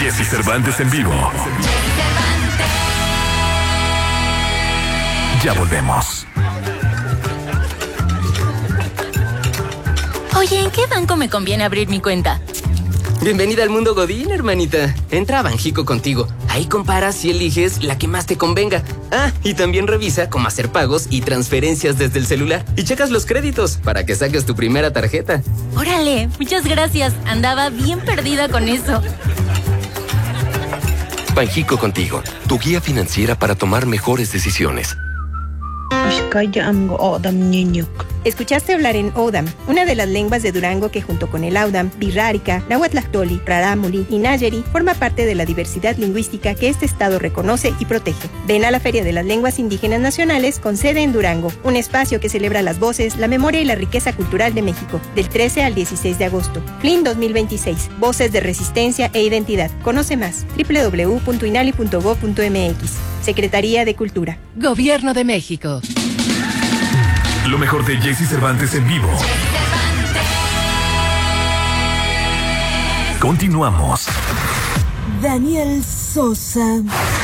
Jesse Cervantes en vivo. Ya volvemos. Oye, ¿en qué banco me conviene abrir mi cuenta? Bienvenida al mundo Godín, hermanita. Entra a Banjico Contigo. Ahí comparas y eliges la que más te convenga. Ah, y también revisa cómo hacer pagos y transferencias desde el celular. Y checas los créditos para que saques tu primera tarjeta. Órale, muchas gracias. Andaba bien perdida con eso. Banjico Contigo, tu guía financiera para tomar mejores decisiones. Escuchaste hablar en Odam, una de las lenguas de Durango que junto con el Audam, Birrárica, Nahuatlactoli, Rarámuri y Nayeri forma parte de la diversidad lingüística que este estado reconoce y protege. Ven a la Feria de las Lenguas Indígenas Nacionales con sede en Durango, un espacio que celebra las voces, la memoria y la riqueza cultural de México, del 13 al 16 de agosto. FLIN 2026, Voces de Resistencia e Identidad. Conoce más, www.inali.gov.mx. Secretaría de Cultura. Gobierno de México. Lo mejor de Jesse Cervantes en vivo. Continuamos. Daniel Sosa.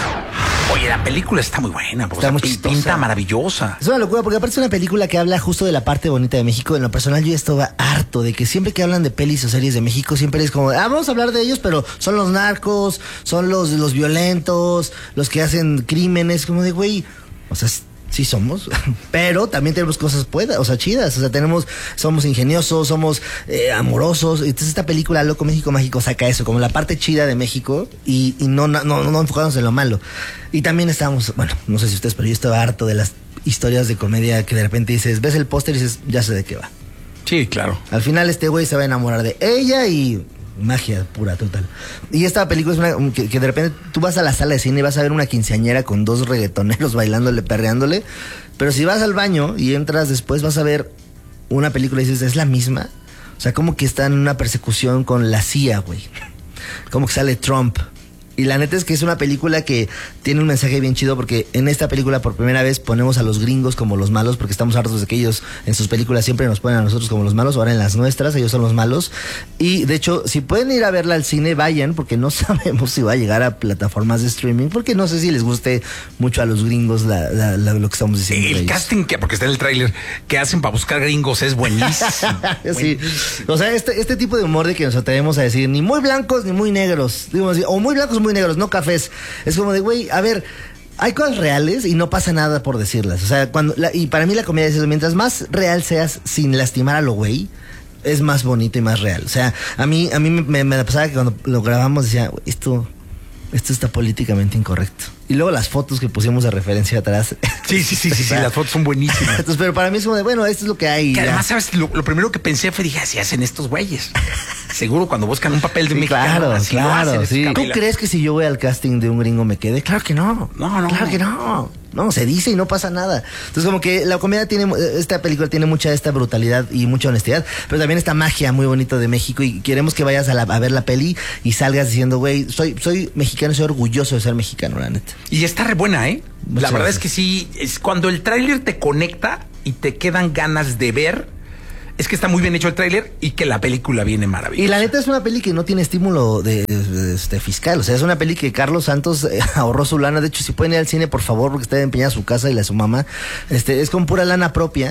Oye, la película está muy buena. Está muy chistosa. Pinta maravillosa. Es una locura, porque aparte es una película que habla justo de la parte bonita de México. En lo personal yo ya estaba harto de que siempre que hablan de pelis o series de México, siempre es como, vamos a hablar de ellos, pero son los narcos, son los violentos, los que hacen crímenes, como de, güey, o sea, sí somos, pero también tenemos cosas chidas, o sea, somos ingeniosos, somos amorosos. Entonces esta película Loco México Mágico saca eso, como la parte chida de México y no enfocarnos en lo malo. Y también estábamos, bueno, no sé si ustedes, pero yo estaba harto de las historias de comedia que de repente dices, ves el póster y dices, ya sé de qué va. Sí, claro. Al final este güey se va a enamorar de ella y magia pura, total. Y esta película es una que de repente tú vas a la sala de cine y vas a ver una quinceañera con dos reggaetoneros bailándole, perreándole, pero si vas al baño y entras después vas a ver una película y dices, ¿es la misma? O sea, como que están en una persecución con la CIA, güey. Como que sale Trump. Y la neta es que es una película que tiene un mensaje bien chido, porque en esta película por primera vez ponemos a los gringos como los malos, porque estamos hartos de que ellos en sus películas siempre nos ponen a nosotros como los malos. Ahora en las nuestras ellos son los malos. Y de hecho, si pueden ir a verla al cine, vayan, porque no sabemos si va a llegar a plataformas de streaming, porque no sé si les guste mucho a los gringos lo que estamos diciendo. El casting, porque está en el tráiler, que hacen para buscar gringos es buenísimo. Sí. O sea, este tipo de humor de que nos atrevemos a decir ni muy blancos ni muy negros, digamos así, o muy blancos muy negros, no cafés. Es como de, güey, a ver, hay cosas reales y no pasa nada por decirlas. O sea, y para mí la comedia es eso, mientras más real seas sin lastimar a lo güey, es más bonito y más real. O sea, a mí me pasaba que cuando lo grabamos decía, esto está políticamente incorrecto. Y luego las fotos que pusimos de referencia atrás. Sí, las fotos son buenísimas. Entonces, pero para mí es como de, bueno, esto es lo que hay. Que además, ¿sabes? Lo primero que pensé fue, dije, así hacen estos güeyes. Seguro cuando buscan un papel de mexicano. Claro, sí. ¿Tú crees que si yo voy al casting de un gringo me quede? Claro que no. No. Claro que no. No, se dice y no pasa nada. Entonces, como que la comedia esta película tiene mucha esta brutalidad y mucha honestidad, pero también esta magia muy bonita de México, y queremos que vayas a ver la peli y salgas diciendo, güey, soy mexicano, soy orgulloso de ser mexicano, la neta. Y está re buena, ¿eh? Muchas la verdad gracias. es que sí, es cuando el tráiler te conecta y te quedan ganas de ver. Es que está muy bien hecho el tráiler y que la película viene maravillosa. Y la neta es una peli que no tiene estímulo de fiscal. O sea, es una peli que Carlos Santos ahorró su lana. De hecho, si pueden ir al cine, por favor, porque está empeñada su casa y la de su mamá. Es con pura lana propia.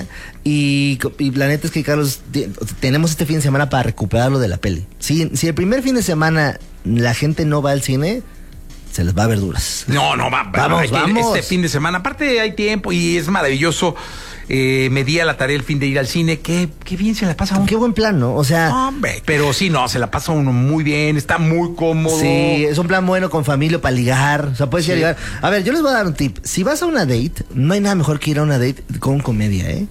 Y la neta es que, Carlos, tenemos este fin de semana para recuperarlo de la peli. Si el primer fin de semana la gente no va al cine, se les va a ver duras. No, vamos. Este fin de semana, aparte hay tiempo y es maravilloso. Me di a la tarea el fin de ir al cine. Qué bien se la pasa uno. Qué buen plan, ¿no? O sea, hombre, pero sí, no, se la pasa uno muy bien, está muy cómodo. Sí, es un plan bueno con familia para ligar. O sea, puedes ir a ligar. A ver, yo les voy a dar un tip. Si vas a una date, no hay nada mejor que ir a una date con comedia, ¿eh?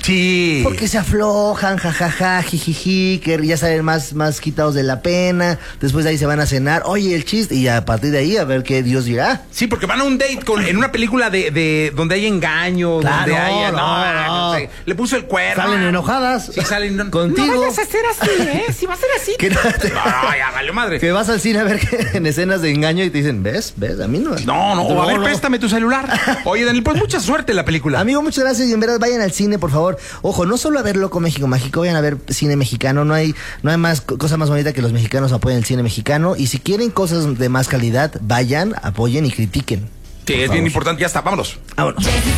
Sí. Porque se aflojan, jajaja, jijiji, que ya salen más quitados de la pena. Después de ahí se van a cenar. Oye, el chiste. Y a partir de ahí, a ver qué Dios dirá. Sí, porque van a un date en una película de donde hay engaño, claro, donde hay. No. Le puso el cuerno. Salen enojadas. Sí, salen contigo. No vayas a ser así, ¿eh? Si va a ser así. No, ya valió madre. Que vas al cine a ver en escenas de engaño y te dicen, ¿ves? A mí no. No. A ver, préstame tu celular. Oye, Daniel, pues mucha suerte en la película. Amigo, muchas gracias. Y en verdad, vayan al cine, por favor. favor. Ojo, no solo a ver Loco México Mágico, vayan a ver cine mexicano. No hay más cosa más bonita que los mexicanos apoyen el cine mexicano. Y si quieren cosas de más calidad, vayan, apoyen y critiquen. Sí, es bien importante. Ya está, vámonos. Vámonos.